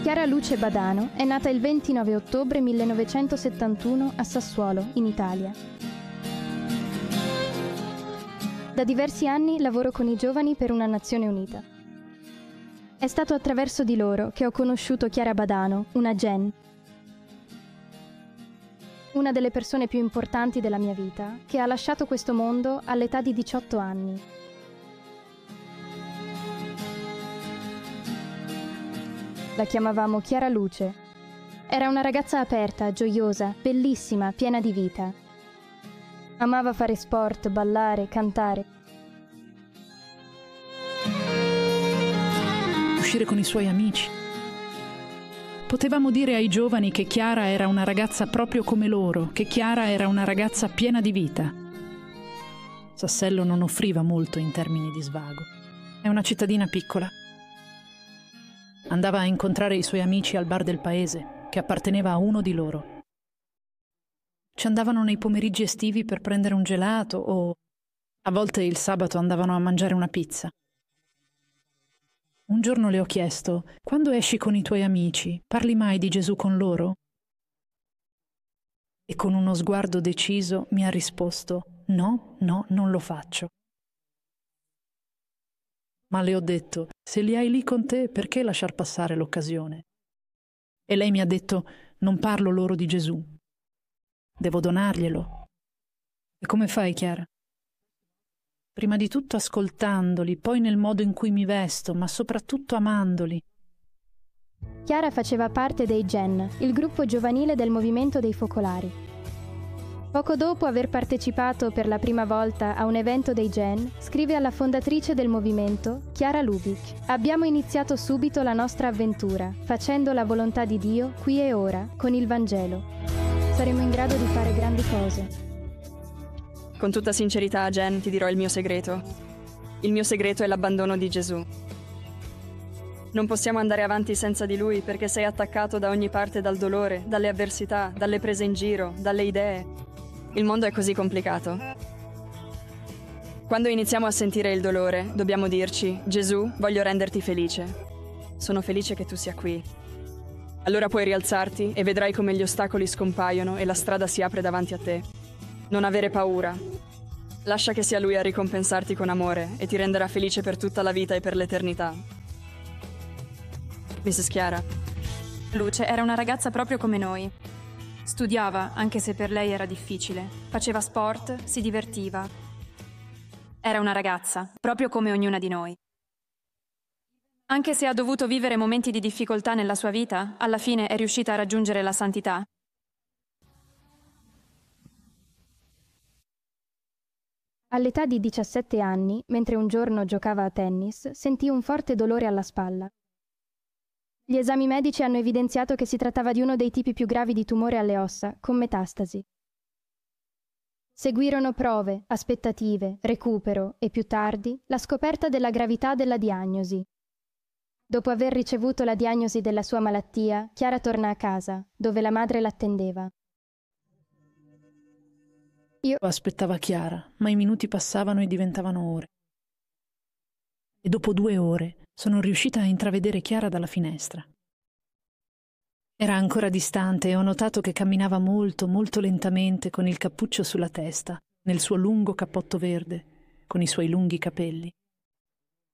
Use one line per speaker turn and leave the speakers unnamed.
Chiara Luce Badano è nata il 29 ottobre 1971 a Sassuolo, in Italia. Da diversi anni lavoro con i giovani per una nazione unita. È stato attraverso di loro che ho conosciuto Chiara Badano, una Gen, una delle persone più importanti della mia vita, che ha lasciato questo mondo all'età di 18 anni. La chiamavamo Chiara Luce. Era una ragazza aperta, gioiosa, bellissima, piena di vita. Amava fare sport, ballare, cantare.
Uscire con i suoi amici. Potevamo dire ai giovani che Chiara era una ragazza proprio come loro, che Chiara era una ragazza piena di vita. Sassello non offriva molto in termini di svago. È una cittadina piccola. Andava a incontrare i suoi amici al bar del paese, che apparteneva a uno di loro. Ci andavano nei pomeriggi estivi per prendere un gelato o, a volte il sabato, andavano a mangiare una pizza. Un giorno le ho chiesto: quando esci con i tuoi amici, parli mai di Gesù con loro? E con uno sguardo deciso mi ha risposto: no, non lo faccio. Ma le ho detto: se li hai lì con te, perché lasciar passare l'occasione? E lei mi ha detto: non parlo loro di Gesù. Devo donarglielo. E come fai, Chiara? Prima di tutto ascoltandoli, poi nel modo in cui mi vesto, ma soprattutto amandoli.
Chiara faceva parte dei Gen, il gruppo giovanile del movimento dei focolari. Poco dopo aver partecipato per la prima volta a un evento dei Gen, scrive alla fondatrice del movimento, Chiara Lubic: abbiamo iniziato subito la nostra avventura, facendo la volontà di Dio qui e ora, con il Vangelo. Saremo in grado di fare grandi cose.
Con tutta sincerità, Jen, ti dirò il mio segreto. Il mio segreto è l'abbandono di Gesù. Non possiamo andare avanti senza di Lui perché sei attaccato da ogni parte dal dolore, dalle avversità, dalle prese in giro, dalle idee. Il mondo è così complicato. Quando iniziamo a sentire il dolore, dobbiamo dirci: Gesù, voglio renderti felice. Sono felice che tu sia qui. Allora puoi rialzarti e vedrai come gli ostacoli scompaiono e la strada si apre davanti a te. Non avere paura. Lascia che sia Lui a ricompensarti con amore e ti renderà felice per tutta la vita e per l'eternità. Mrs. Chiara.
Luce era una ragazza proprio come noi. Studiava, anche se per lei era difficile. Faceva sport, si divertiva. Era una ragazza, proprio come ognuna di noi. Anche se ha dovuto vivere momenti di difficoltà nella sua vita, alla fine è riuscita a raggiungere la santità.
All'età di 17 anni, mentre un giorno giocava a tennis, sentì un forte dolore alla spalla. Gli esami medici hanno evidenziato che si trattava di uno dei tipi più gravi di tumore alle ossa, con metastasi. Seguirono prove, aspettative, recupero e più tardi la scoperta della gravità della diagnosi. Dopo aver ricevuto la diagnosi della sua malattia, Chiara torna a casa, dove la madre l'attendeva.
Io aspettavo Chiara, ma i minuti passavano e diventavano ore. E dopo 2 ore sono riuscita a intravedere Chiara dalla finestra. Era ancora distante e ho notato che camminava molto, molto lentamente con il cappuccio sulla testa, nel suo lungo cappotto verde, con i suoi lunghi capelli.